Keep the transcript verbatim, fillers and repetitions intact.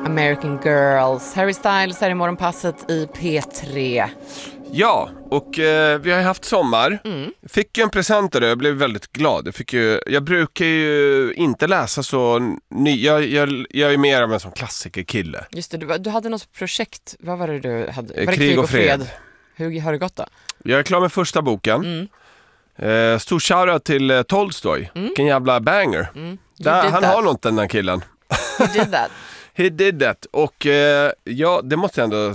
American Girls. Harry Styles här i morgonpasset i P tre. Ja, och eh, vi har ju haft sommar. Mm. Fick ju en present och jag blev väldigt glad. Jag, fick ju, jag brukar ju inte läsa så ny. Jag, jag, jag är mer av en sån klassikerkille. Just det, du, du hade något projekt. Vad var det du hade? Var det Krig och fred. Hur har det gått då? Jag är klar med första boken. Mm. Eh, stor shoutout till eh, Tolstoy. Mm. Vilken jävla banger. Mm. Där, han that. har något, den här killen. He did that. He did that. Och eh, ja, det måste jag ändå